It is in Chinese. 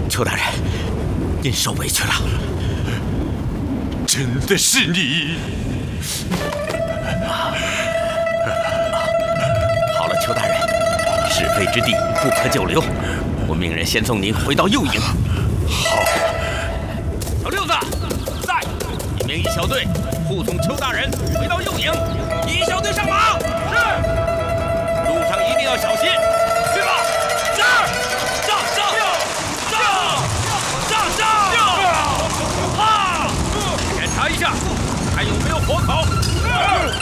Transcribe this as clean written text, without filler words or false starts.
邱大人，您受委屈了。 真的是你！ 好了，邱大人，是非之地不可久留，我命人先送您回到右营。 好。 小六子，在，你命一小队护送邱大人回到右营，一小队上马。是。路上一定要小心，